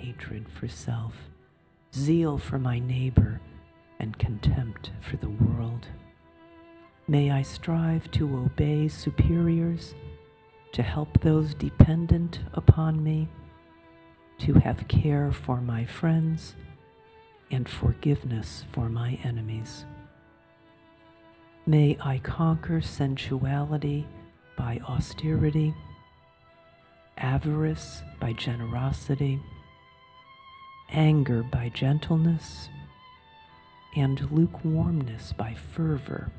hatred for self, zeal for my neighbor, and contempt for the world. May I strive to obey superiors, to help those dependent upon me, to have care for my friends, and forgiveness for my enemies. May I conquer sensuality by austerity, avarice by generosity, anger by gentleness, and lukewarmness by fervor.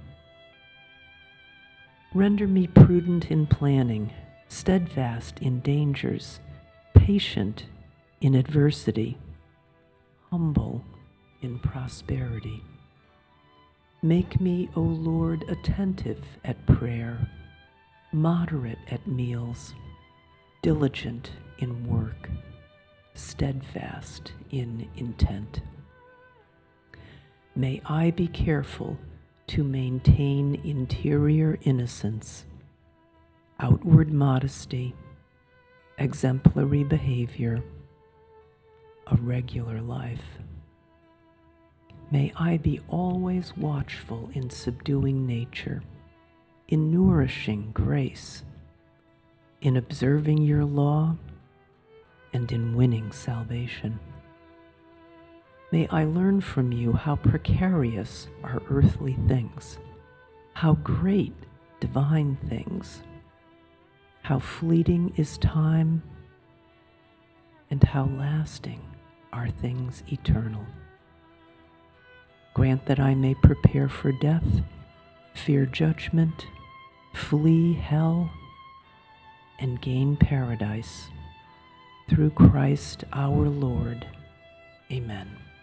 Render me prudent in planning, steadfast in dangers, patient in adversity, humble in prosperity. Make me, O Lord, attentive at prayer, moderate at meals, diligent in work, steadfast in intent. May I be careful to maintain interior innocence, outward modesty, exemplary behavior, a regular life. May I be always watchful in subduing nature, in nourishing grace, in observing your law, and in winning salvation. May I learn from you how precarious are earthly things, how great divine things, how fleeting is time, and how lasting are things eternal. Grant that I may prepare for death, fear judgment, flee hell, and gain paradise. Through Christ our Lord. Amen.